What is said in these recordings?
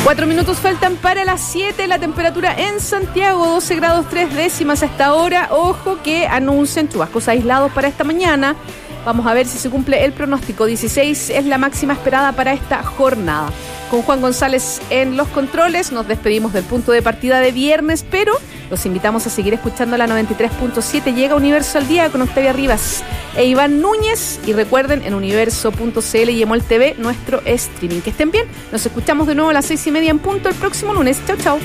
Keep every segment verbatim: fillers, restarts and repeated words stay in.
Cuatro minutos faltan para las siete. La temperatura en Santiago, doce grados tres décimas hasta ahora. Ojo que anuncian chubascos aislados para esta mañana. Vamos a ver si se cumple el pronóstico. dieciséis es la máxima esperada para esta jornada. Con Juan González en los controles, nos despedimos del punto de partida de viernes, pero los invitamos a seguir escuchando la noventa y tres punto siete. Llega Universo al Día con Octavia Rivas e Iván Núñez. Y recuerden, en universo punto c l y Emol T V, nuestro streaming. Que estén bien. Nos escuchamos de nuevo a las seis y media en punto el próximo lunes. Chau, chau.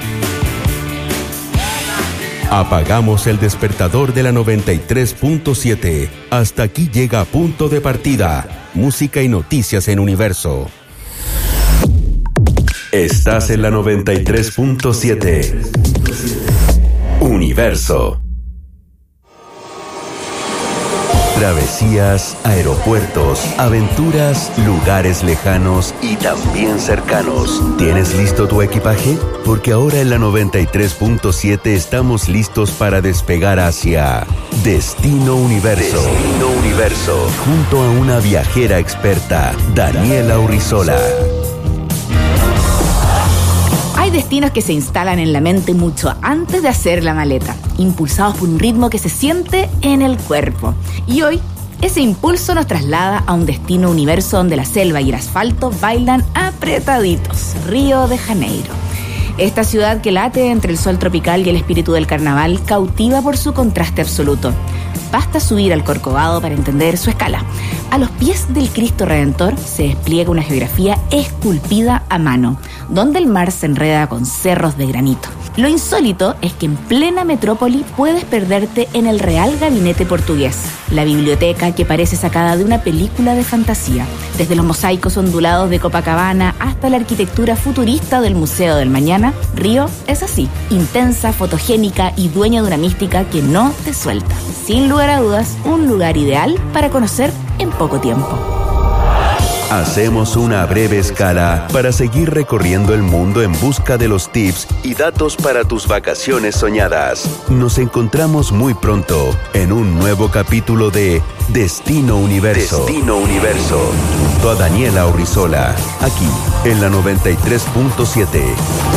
Apagamos el despertador de la noventa y tres punto siete. Hasta aquí llega Punto de Partida. Música y noticias en Universo. Estás en la noventa y tres punto siete. Universo. Travesías, aeropuertos, aventuras, lugares lejanos y también cercanos. ¿Tienes listo tu equipaje? Porque ahora en la noventa y tres punto siete estamos listos para despegar hacia Destino Universo. Destino Universo. Junto a una viajera experta, Daniela Urrizola. Hay destinos que se instalan en la mente mucho antes de hacer la maleta, impulsados por un ritmo que se siente en el cuerpo. Y hoy, ese impulso nos traslada a un destino universo donde la selva y el asfalto bailan apretaditos, Río de Janeiro. Esta ciudad que late entre el sol tropical y el espíritu del carnaval cautiva por su contraste absoluto. Basta subir al Corcovado para entender su escala. A los pies del Cristo Redentor se despliega una geografía esculpida a mano, donde el mar se enreda con cerros de granito. Lo insólito es que en plena metrópoli puedes perderte en el Real Gabinete Portugués, la biblioteca que parece sacada de una película de fantasía. Desde los mosaicos ondulados de Copacabana hasta la arquitectura futurista del Museo del Mañana, Río es así, intensa, fotogénica y dueña de una mística que no te suelta. Sin lugar a dudas, un lugar ideal para conocer en poco tiempo. Hacemos una breve escala para seguir recorriendo el mundo en busca de los tips y datos para tus vacaciones soñadas. Nos encontramos muy pronto en un nuevo capítulo de Destino Universo. Destino Universo. Junto a Daniela Urrizola, aquí en la noventa y tres punto siete.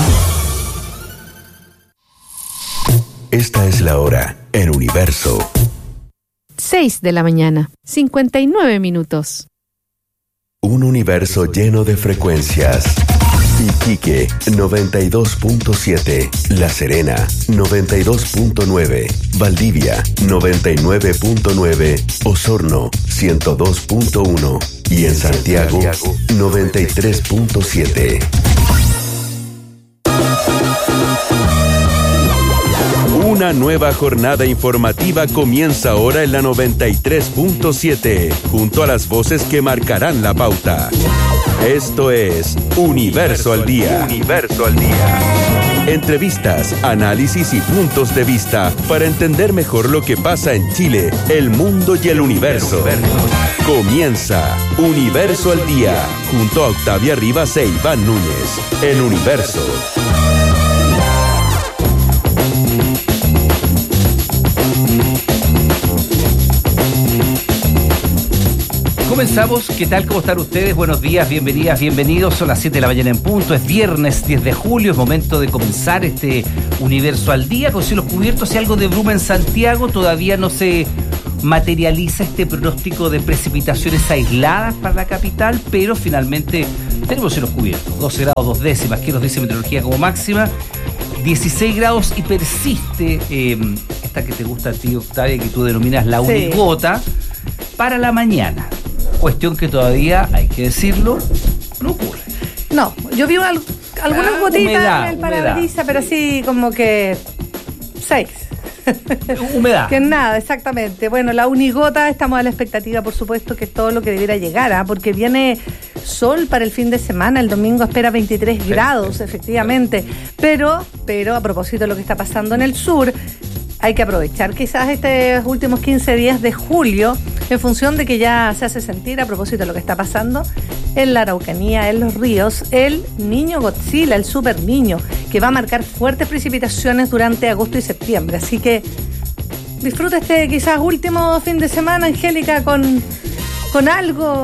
Esta es la hora en Universo. seis de la mañana, cincuenta y nueve minutos. Un universo lleno de frecuencias. Iquique, noventa y dos punto siete. La Serena, noventa y dos punto nueve. Valdivia, noventa y nueve punto nueve. Osorno, ciento dos punto uno. Y en Santiago, noventa y tres punto siete. Una nueva jornada informativa comienza ahora en la noventa y tres punto siete, junto a las voces que marcarán la pauta. Esto es Universo al Día. Universo al Día. Entrevistas, análisis y puntos de vista para entender mejor lo que pasa en Chile, el mundo y el universo. Comienza Universo al Día, junto a Octavia Rivas e Iván Núñez, en Universo. Comenzamos. ¿Qué tal? ¿Cómo están ustedes? Buenos días, bienvenidas, bienvenidos. Son las siete de la mañana en punto. Es viernes diez de julio. Es momento de comenzar este Universo al Día con cielos cubiertos y algo de bruma en Santiago. Todavía no se materializa este pronóstico de precipitaciones aisladas para la capital, pero finalmente tenemos cielos cubiertos. doce grados, dos décimas. ¿Qué nos dice meteorología como máxima? dieciséis grados y persiste eh, esta que te gusta a ti, Octavia, que tú denominas la Sí. unigota para la mañana. Cuestión que todavía, hay que decirlo, no ocurre. No, yo vi al- algunas Ah, gotitas humedad, en el parabrisas, pero así como que seis. Humedad. Que nada, exactamente. Bueno, la unigota, estamos a la expectativa, por supuesto, que es todo lo que debiera llegar, ¿ah? Porque viene sol para el fin de semana, el domingo espera veintitrés grados, efectivamente. Pero, pero a propósito de lo que está pasando en el sur, hay que aprovechar quizás estos últimos quince días de julio, en función de que ya se hace sentir, a propósito de lo que está pasando en la Araucanía, en los ríos, el niño Godzilla, el super niño, que va a marcar fuertes precipitaciones durante agosto y septiembre. Así que disfruta este quizás último fin de semana, Angélica, con, con algo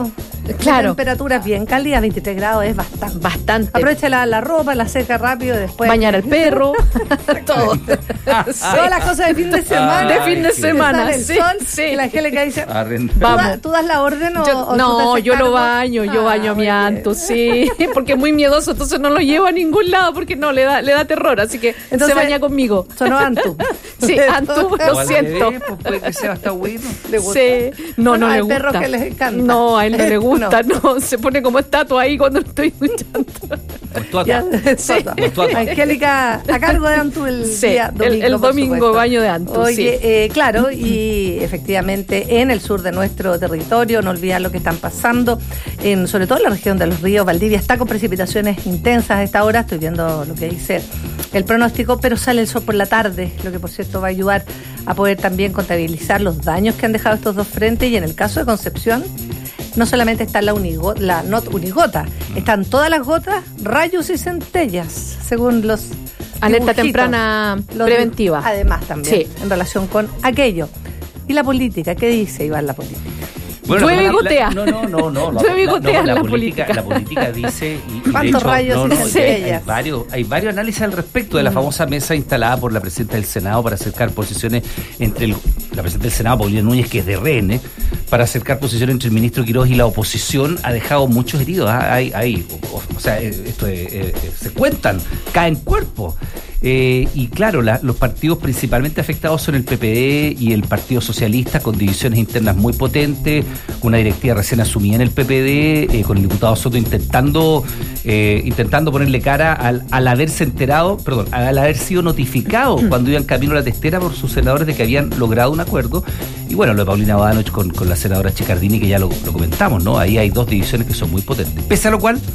Claro. De temperaturas bien cálidas, veintitrés grados es bastante. Bastante. Aprovecha la, la ropa, la seca rápido y después... Bañar al perro, todo. Todas las cosas de fin de semana. De fin de que semana, sale el sí, sol, sí. Y la Angélica dice, Arrenda. ¿tú, Vamos. da- ¿tú das la orden o, Yo- o tú no, te haces yo lo cargo? baño, yo Ah, baño a mi muy bien. Anto, sí, porque es muy miedoso, entonces no lo llevo a ningún lado porque no, le da, le da terror, así que Entonces, se baña conmigo. Sonó Antu. Sí, Antu, lo O al siento. bebé, pues puede que sea hasta bueno. Le gusta. Sí. No, Bueno, no hay le gusta. perros que les encanta. No, a él no le gusta, No. no. Se pone como estatua ahí cuando lo estoy escuchando. Pues tú acá. Ya, Sí. Tota. Pues tú acá. Angélica, a cargo de Antu el Sí, día el- domingo. el por domingo supuesto. baño de Antu, Oye, sí. eh, claro, y efectivamente en el sur de nuestro territorio, no olvidar lo que están pasando, en, sobre todo en la región de los ríos, Valdivia está con precipitaciones intensas a esta hora, estoy viendo lo que dice el pronóstico, pero sale el sol por la tarde, lo que por cierto va a ayudar a poder también contabilizar los daños que han dejado estos dos frentes, y en el caso de Concepción, no solamente está la, unigo, la not unigota, están todas las gotas, rayos y centellas, según los Alerta dibujitos, temprana los preventiva. dibu- Además también, Sí. en relación con aquello. ¿Y la política? ¿Qué dice Iván la política? Llueve y la- gotea. No, no, no, no. la- Llueve y la- gotea no, la, la política, política. la política dice. Y, y de ¿Cuántos hecho, rayos no, y no, hay, centellas? hay varios, hay varios análisis al respecto de la famosa mesa instalada por la presidenta del Senado para acercar posiciones entre el, la presidenta del Senado, Paulina Núñez, que es de R N, para acercar posiciones entre el ministro Quiroz y la oposición. Ha dejado muchos heridos. ¿ah? Hay, hay, o, o sea, eh, esto es, eh, eh, se cuentan, caen cuerpos. Eh, y claro, la- los partidos principalmente afectados son el P P D y el Partido Socialista, con divisiones internas muy potentes, una directiva recién asumida en el P P D, eh, con el diputado Soto intentando eh, intentando ponerle cara al, al haberse enterado, perdón, al haber sido notificado cuando iban camino a la testera por sus senadores de que habían logrado un acuerdo. Y bueno, lo de Paulina Bodanovich con, con la senadora Chicardini, que ya lo, lo comentamos, ¿no? Ahí hay dos divisiones que son muy potentes. Pese a lo cual,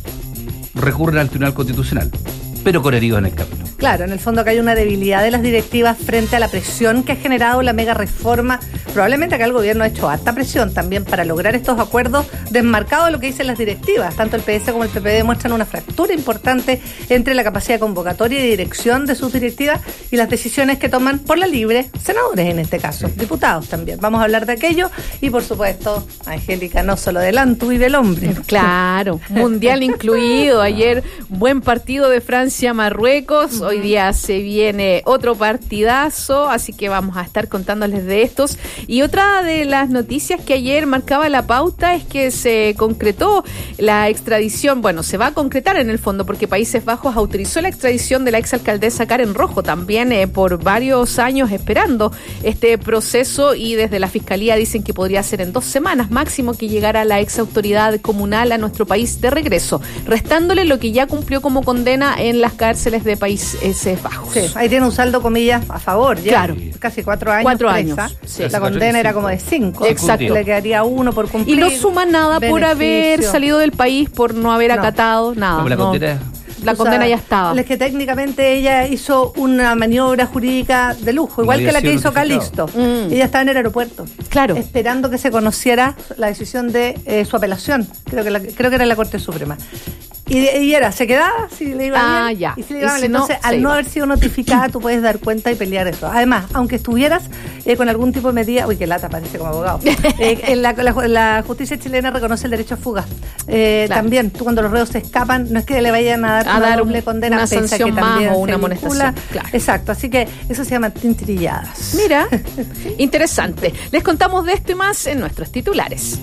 recurren al Tribunal Constitucional, pero con heridos en el camino. Claro, en el fondo que hay una debilidad de las directivas frente a la presión que ha generado la mega reforma. Probablemente acá el gobierno ha hecho harta presión también para lograr estos acuerdos desmarcados de lo que dicen las directivas. Tanto el P S como el P P D muestran una fractura importante entre la capacidad de convocatoria y dirección de sus directivas y las decisiones que toman por la libre, senadores en este caso, diputados también. Vamos a hablar de aquello y por supuesto, Angélica, no solo del Antu y del hombre. Claro, mundial incluido. Ayer, buen partido de Francia-Marruecos. Hoy día se viene otro partidazo, así que vamos a estar contándoles de estos. Y otra de las noticias que ayer marcaba la pauta es que se concretó la extradición. Bueno, se va a concretar en el fondo porque Países Bajos autorizó la extradición de la exalcaldesa Karen Rojo, también eh, por varios años esperando este proceso, y desde la Fiscalía dicen que podría ser en dos semanas máximo que llegara la exautoridad comunal a nuestro país de regreso, restándole lo que ya cumplió como condena en las cárceles de Países Bajos. Sí, ahí tiene un saldo, comillas, a favor. Ya Claro. Casi cuatro años Cuatro presa. años, sí. La condena era como de cinco. Exacto. Le quedaría uno por Y cumplir. no suma nada por haber beneficio. salido del país, por no haber No. acatado nada. Como la no. condena. La O condena sea, ya estaba. Es que técnicamente ella hizo una maniobra jurídica de lujo, igual había que la que sido hizo notificado. Calisto. Mm. Ella estaba en el aeropuerto. Claro. Esperando que se conociera la decisión de eh, su apelación. Creo que la- creo que era la Corte Suprema. Y, y era, se quedaba si le iba Ah, bien. ya. Y si le Y iba mal. si no, Entonces, se al no iba. haber sido notificada, tú puedes dar cuenta y pelear eso. Además, aunque estuvieras eh, con algún tipo de medida, uy, que lata, parece como abogado. Eh, en la, la- la justicia chilena reconoce el derecho a fuga. Eh, Claro. También, tú cuando los reos se escapan, no es que le vayan a dar A una dar doble un- condena, una pese a que sanción más también o se una vincula. amonestación, claro. Exacto, así que eso se llama tintirilladas. Mira, interesante. Les contamos de esto y más en nuestros titulares.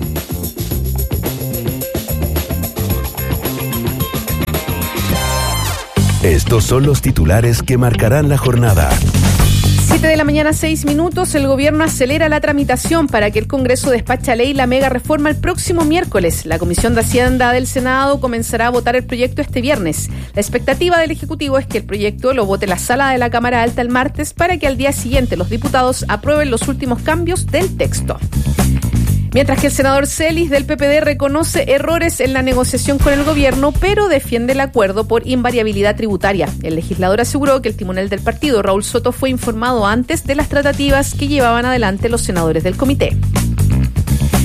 Estos son los titulares que marcarán la jornada. siete de la mañana, seis minutos. El gobierno acelera la tramitación para que el Congreso despache a ley la mega reforma el próximo miércoles. La Comisión de Hacienda del Senado comenzará a votar el proyecto este viernes. La expectativa del Ejecutivo es que el proyecto lo vote la sala de la Cámara Alta el martes para que al día siguiente los diputados aprueben los últimos cambios del texto. Mientras que el senador Celis del P P D reconoce errores en la negociación con el gobierno, pero defiende el acuerdo por invariabilidad tributaria. El legislador aseguró que el timonel del partido, Raúl Soto, fue informado antes de las tratativas que llevaban adelante los senadores del comité.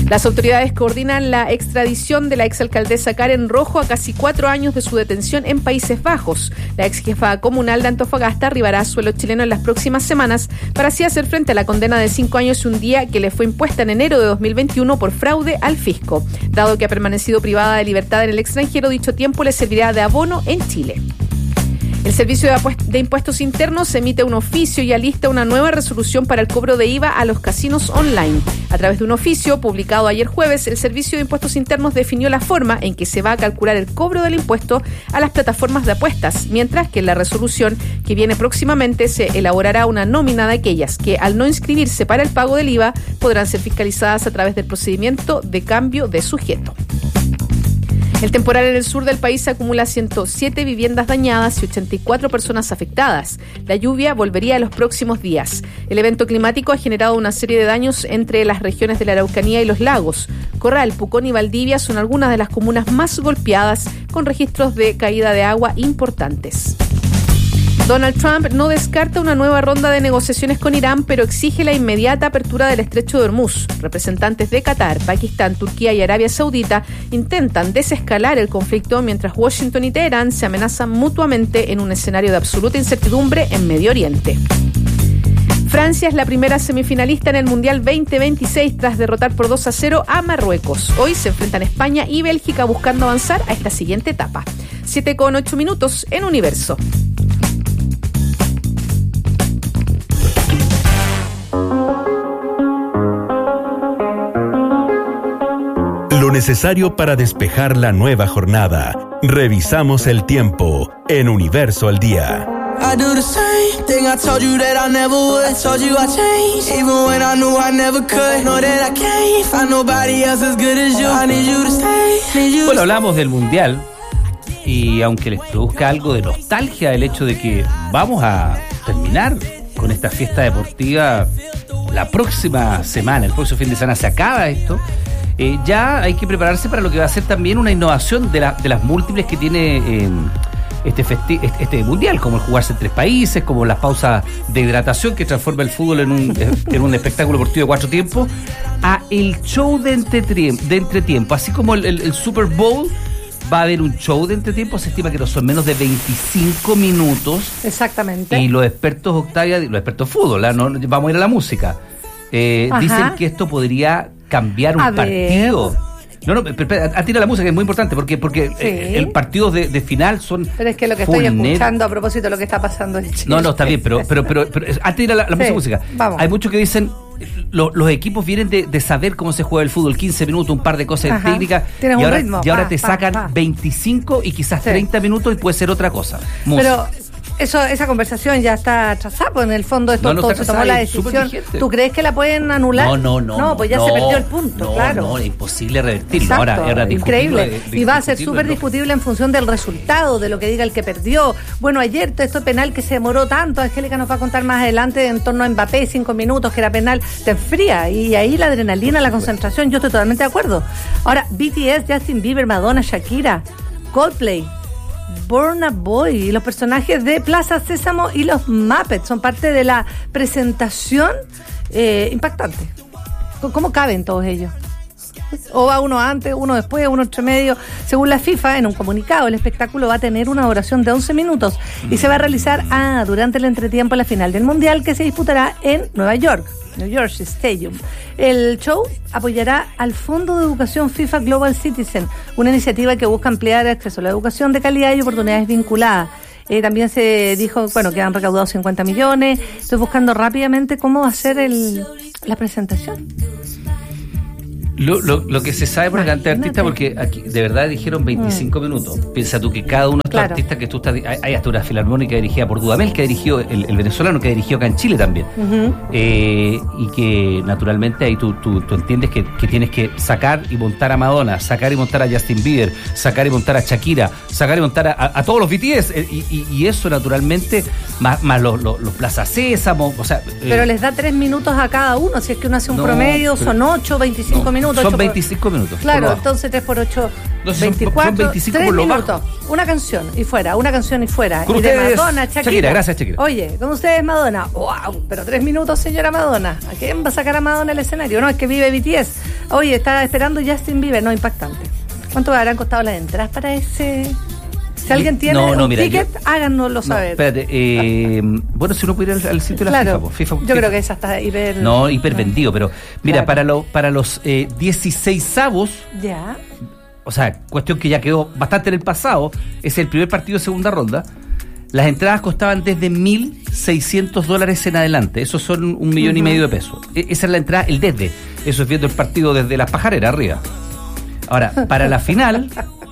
Las autoridades coordinan la extradición de la exalcaldesa Karen Rojo a casi cuatro años de su detención en Países Bajos. La ex jefa comunal de Antofagasta arribará a suelo chileno en las próximas semanas para así hacer frente a la condena de cinco años y un día que le fue impuesta en enero de dos mil veintiuno por fraude al fisco. Dado que ha permanecido privada de libertad en el extranjero, dicho tiempo le servirá de abono en Chile. El Servicio de Impuestos Internos emite un oficio y alista una nueva resolución para el cobro de I V A a los casinos online. A través de un oficio publicado ayer jueves, el Servicio de Impuestos Internos definió la forma en que se va a calcular el cobro del impuesto a las plataformas de apuestas, mientras que en la resolución que viene próximamente se elaborará una nómina de aquellas que, al no inscribirse para el pago del I V A, podrán ser fiscalizadas a través del procedimiento de cambio de sujeto. El temporal en el sur del país acumula ciento siete viviendas dañadas y ochenta y cuatro personas afectadas. La lluvia volvería en los próximos días. El evento climático ha generado una serie de daños entre las regiones de la Araucanía y los lagos. Corral, Pucón y Valdivia son algunas de las comunas más golpeadas, con registros de caída de agua importantes. Donald Trump no descarta una nueva ronda de negociaciones con Irán, pero exige la inmediata apertura del estrecho de Hormuz. Representantes de Qatar, Pakistán, Turquía y Arabia Saudita intentan desescalar el conflicto mientras Washington y Teherán se amenazan mutuamente en un escenario de absoluta incertidumbre en Medio Oriente. Francia es la primera semifinalista en el Mundial veinte veintiséis tras derrotar por dos a cero a Marruecos. Hoy se enfrentan España y Bélgica buscando avanzar a esta siguiente etapa. siete con ocho minutos en Universo. Lo necesario para despejar la nueva jornada. Revisamos el tiempo en Universo al Día. I do the same thing I told you that I never would. I told you I changed, even when I knew I never could. Know that I can't find nobody else as good as you. I need you to stay, need you to Bueno, hablamos del Mundial y aunque les produzca algo de nostalgia el hecho de que vamos a terminar con esta fiesta deportiva la próxima semana, el próximo fin de semana se acaba esto. Eh, ya hay que prepararse para lo que va a ser también una innovación de, la, de las múltiples que tiene eh, este, festi- este, este mundial, como el jugarse en tres países, como las pausas de hidratación que transforma el fútbol en un, en un espectáculo deportivo de cuatro tiempos, a el show de entretiempo, de entretiempo. Así como el, el, el Super Bowl, va a haber un show de entretiempo, se estima que no son menos de veinticinco minutos. Exactamente. Y los expertos, Octavia, los expertos fútbol, ¿eh? No, vamos a ir a la música, eh, dicen que esto podría cambiar un a partido. Ver. No, no, atira la música, que es muy importante, porque porque Sí. eh, el partido de, de final son. Pero es que lo que estoy escuchando a propósito de lo que está pasando en Chile. No, no, está bien, pero pero pero, pero atira la, la Sí, música. vamos. Hay muchos que dicen lo, los equipos vienen de, de saber cómo se juega el fútbol, quince minutos, un par de cosas Ajá. técnicas, Tienes y un ahora, ritmo, y ahora pa, te pa, sacan pa. veinticinco y quizás Sí. treinta minutos y puede ser otra cosa. Música. Pero eso, esa conversación ya está trazada, pues en el fondo esto No, no todo está se tomó trazada, la es súper decisión. vigente. ¿Tú crees que la pueden anular? No, no, no. No, pues ya no, se perdió el punto, no, claro. No, es imposible revertirlo. Exacto, Ahora, ahora increíble. discutirlo, eh, Y va a ser discutirlo, súper ¿no? discutible en función del resultado, de lo que diga el que perdió. Bueno, ayer todo esto penal que se demoró tanto, Angélica nos va a contar más adelante en torno a Mbappé, cinco minutos, que era penal, te enfría. Y ahí la adrenalina, la concentración, yo estoy totalmente de acuerdo. Ahora, B T S, Justin Bieber, Madonna, Shakira, Coldplay, Burna Boy y los personajes de Plaza Sésamo y los Muppets son parte de la presentación eh, impactante. ¿Cómo caben todos ellos? O va uno antes, uno después, uno entre medio. Según la FIFA, en un comunicado, el espectáculo va a tener una duración de once minutos y se va a realizar ah, durante el entretiempo la final del Mundial, que se disputará en Nueva York, New Jersey Stadium. El show apoyará al Fondo de Educación FIFA Global Citizen, una iniciativa que busca ampliar el acceso a la educación de calidad y oportunidades vinculadas. Eh, también se dijo, bueno, que han recaudado cincuenta millones. Estoy buscando rápidamente cómo va a ser el, la presentación. Lo, lo, lo que se sabe por la cantidad de artistas, porque aquí de verdad dijeron veinticinco mm. minutos. Piensa tú que cada uno de estos claro. artistas que tú estás. Hay, hay hasta una filarmónica dirigida por Dudamel, que ha dirigido, el, el venezolano que ha dirigido acá en Chile también. Uh-huh. Eh, y que naturalmente ahí tú, tú, tú entiendes que, que tienes que sacar y montar a Madonna, sacar y montar a Justin Bieber, sacar y montar a Shakira, sacar y montar a, a, a todos los B T S. Eh, y, y, y eso naturalmente, más, más los, los, los Plaza Sésamo. O sea, eh, pero les da tres minutos a cada uno. Si es que uno hace un no, promedio, pero, son ocho, veinticinco no, minutos. Son veinticinco minutos. Claro, entonces tres por ocho, no, veinticuatro. Son veinticinco tres por lo minutos. bajo. Una canción y fuera, una canción y fuera. Con y ustedes, de Madonna, Shakira. Shakira, gracias, Shakira. Oye, con ustedes Madonna. ¡Wow! Pero tres minutos, señora Madonna. ¿A quién va a sacar a Madonna al escenario? No, es que vive B T S. Oye, está esperando Justin Bieber, no, impactante. ¿Cuánto habrán costado las entradas para ese? Si alguien tiene no, no, un mira, ticket, yo, háganoslo saber. No, espérate, eh, bueno, si uno puede ir al, al sitio de la claro, FIFA, FIFA, yo FIFA. creo que esa está hiper... No, hiper no. vendido, pero mira, claro. para, lo, para los eh, dieciseisavos, ya. o sea, cuestión que ya quedó bastante en el pasado, es el primer partido de segunda ronda, las entradas costaban desde mil seiscientos dólares en adelante, eso son un millón uh-huh. y medio de pesos. E- esa es la entrada, el desde, eso es viendo el partido desde las pajareras arriba. Ahora, para la final...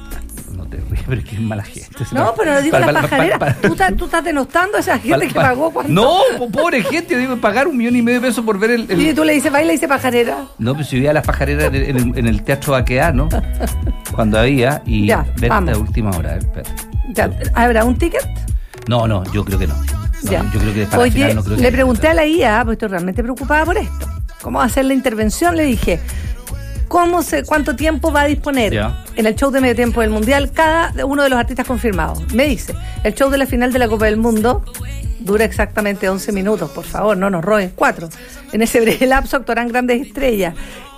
Pero es que es mala gente. No, pero no digo para, la pajarera. Para, para, para, ¿Tú, estás, ¿Tú estás denostando a esa gente para, que para, pagó cuánto? No, pobre gente, digo, pagar un millón y medio de pesos por ver el... el... Y tú le dices, baila y dice pajarera. No, pues si veía las pajareras en, en, el, en el Teatro Baqueano, cuando había, y ya, ver vamos. la última hora. Ya, ¿habrá un ticket? No, no, yo creo que no. no ya. Yo creo que para Oye, la final no creo que le pregunté a la I A, porque estoy realmente preocupada por esto. ¿Cómo va a hacer la intervención? Le dije... ¿Cómo se, ¿Cuánto tiempo va a disponer yeah. en el show de medio tiempo del Mundial cada uno de los artistas confirmados? Me dice, el show de la final de la Copa del Mundo dura exactamente once minutos, por favor, no nos roben cuatro. En ese breve lapso actuarán grandes estrellas.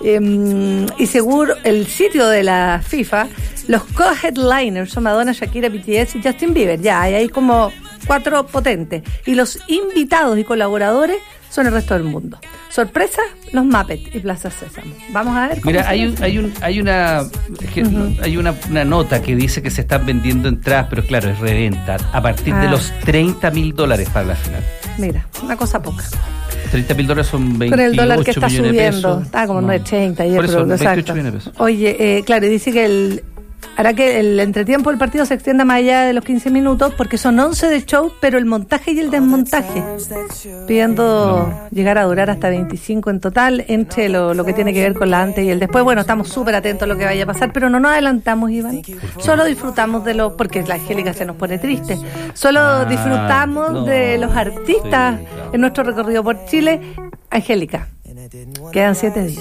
Eh, y según el sitio de la FIFA, los co-headliners son Madonna, Shakira, B T S y Justin Bieber. Ya, hay ahí como cuatro potentes. Y los invitados y colaboradores son el resto del mundo. Sorpresa, los Muppets y Plaza Sésamo. Vamos a ver cómo Mira, hay, un, hay, un, hay, una, que, uh-huh. hay una una nota que dice que se están vendiendo entradas, pero claro, es reventa, a partir ah. de los treinta mil dólares para la final. Mira, una cosa poca. treinta mil dólares son veintiocho con el dólar que está subiendo, está como no. nueve treinta. Por eso, veintiocho millones de pesos. Oye, eh, claro, dice que el... hará que el entretiempo del partido se extienda más allá de los quince minutos porque son once de show, pero el montaje y el desmontaje, pidiendo no. llegar a durar hasta veinticinco en total entre lo, lo que tiene que ver con la antes y el después. Bueno, estamos súper atentos a lo que vaya a pasar, pero no nos adelantamos, Iván. Solo disfrutamos de los, porque la Angélica se nos pone triste, solo ah, disfrutamos no. de los artistas sí, claro. en nuestro recorrido por Chile. Angélica, quedan siete días.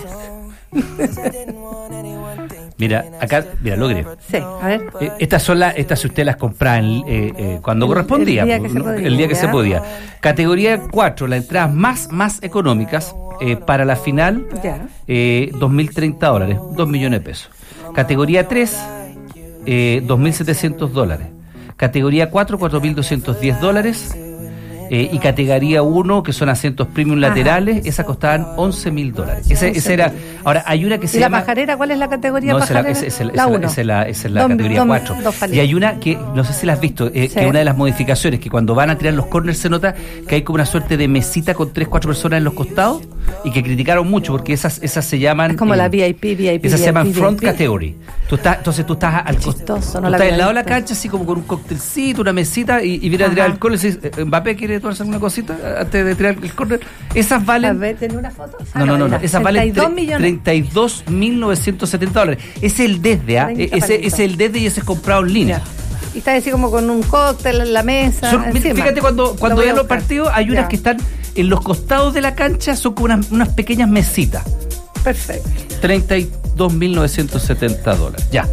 Mira, acá, mira, logré. Sí, a ver. Eh, estas son las, estas si usted las compraba en, eh, eh, cuando el, correspondía, el día, pues, que, ¿no? se podía, el día que ¿ya? se podía. Categoría cuatro, las entradas más, más económicas eh, para la final, eh, dos mil treinta dólares, dos millones de pesos. Categoría tres, eh, dos mil setecientos dólares. Categoría cuatro, cuatro mil doscientos diez dólares. Eh, y categoría uno, que son asientos premium laterales, esas costaban once mil dólares. Esa, esa era. Ahora, hay una que se ¿Y llama. la pajarera? ¿Cuál es la categoría no, pajarera? Esa es la, la uno. Esa es la, esa es la categoría cuatro. Y hay una que, no sé si la has visto, eh, sí. que una de las modificaciones, que cuando van a tirar los corners se nota que hay como una suerte de mesita con tres, cuatro personas en los costados, y que criticaron mucho, porque esas, esas se llaman. Es como eh, la V I P, V I P. Esas V I P, se llaman V I P. front category. Tú estás, entonces tú estás al costado. No tú estás al lado de la cancha, así como con un coctelcito, una mesita, y, y viene a tirar alcohol y dices, Mbappé, ¿quiere tomarse alguna cosita antes de tirar el córner? Esas valen. A ver, ¿tenés una foto? No, no, no, no. Esas valen treinta y dos mil novecientos setenta dólares. Ese es el desde, ¿ah? ¿eh? Ese es el desde y ese es comprado en línea. Ya. Y está así como con un cóctel en la mesa. Son, fíjate, cuando, cuando vean los partidos, hay unas ya. que están en los costados de la cancha, son como unas, unas pequeñas mesitas. Perfecto. treinta y dos mil novecientos setenta dólares. Ya.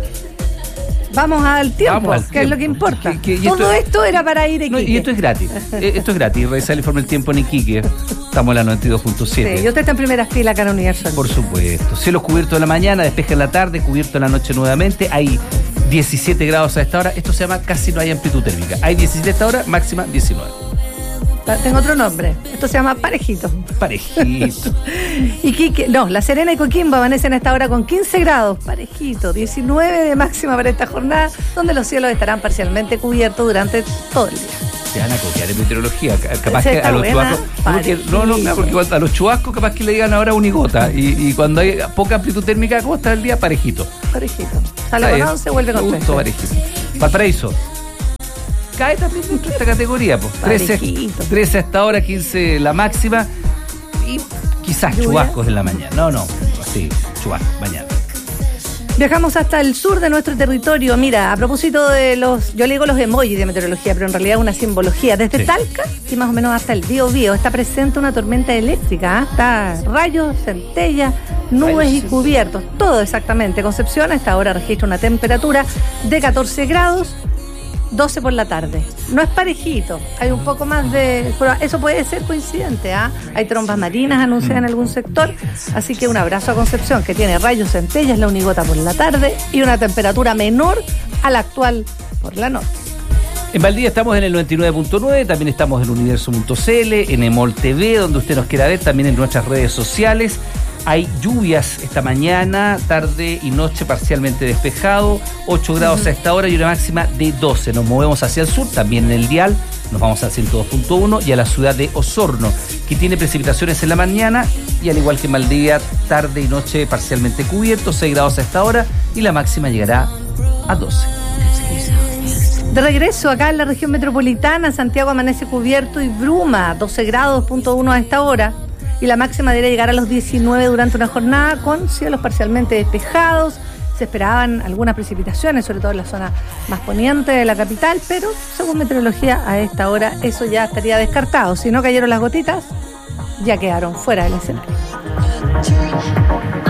Vamos al tiempo, Vamos al que tiempo. es lo que importa. Que, que, Todo esto, esto era para ir a Iquique. No, y esto es gratis. Esto es gratis. Revisar el informe del tiempo en Iquique. Estamos en la noventa y dos punto siete. Sí, y usted está en primera fila acá en Universal. Por supuesto. Cielos cubiertos en la mañana, despeje en la tarde, cubierto en la noche nuevamente. Hay diecisiete grados a esta hora. Esto se llama casi no hay amplitud térmica. Hay diecisiete a esta hora, máxima diecinueve. Tengo otro nombre. Esto se llama Parejito. Parejito. Iquique, no, La Serena y Coquimbo amanecen a esta hora con quince grados. Parejito. diecinueve de máxima para esta jornada, donde los cielos estarán parcialmente cubiertos durante todo el día. Se van a copiar en meteorología. Capaz que a los chubascos. Porque, no, no, porque a los chubascos capaz que le digan ahora unigota. Y, y cuando hay poca amplitud térmica, ¿cómo está el día? Parejito. Parejito. Sale con once, vuelve con trece. Parejito. Valparaíso. Cae también dentro de esta categoría, pues. trece, trece hasta ahora, quince la máxima. Y quizás ¿Lluvia? Chubascos en la mañana. No, no, así, chubascos, mañana. Viajamos hasta el sur de nuestro territorio. Mira, a propósito de los, yo le digo los emojis de meteorología, pero en realidad es una simbología. Desde sí. Talca y más o menos hasta el Bío Bío está presente una tormenta eléctrica. ¿eh? Está rayos, centellas, nubes Ay, y cubiertos. Todo exactamente. Concepción a esta hora registra una temperatura de catorce grados. doce por la tarde. No es parejito, hay un poco más de... Eso puede ser coincidente, ¿ah? ¿eh? Hay trombas marinas anunciadas en algún sector, así que un abrazo a Concepción, que tiene rayos, centellas, la Unigota por la tarde y una temperatura menor a la actual por la noche. En Valdivia estamos en el noventa y nueve punto nueve, también estamos en universo punto c l, en Emol T V, donde usted nos quiera ver, también en nuestras redes sociales. Hay lluvias esta mañana, tarde y noche parcialmente despejado, ocho grados uh-huh. a esta hora y una máxima de doce. Nos movemos hacia el sur, también en el dial, nos vamos al ciento dos punto uno y a la ciudad de Osorno, que tiene precipitaciones en la mañana y al igual que en Valdivia, tarde y noche parcialmente cubierto, seis grados a esta hora y la máxima llegará a doce. De regreso acá en la región metropolitana, Santiago amanece cubierto y bruma, doce grados punto uno a esta hora. Y la máxima debería llegar a los diecinueve durante una jornada con cielos parcialmente despejados. Se esperaban algunas precipitaciones, sobre todo en la zona más poniente de la capital, pero según meteorología a esta hora eso ya estaría descartado. Si no cayeron las gotitas, ya quedaron fuera del escenario.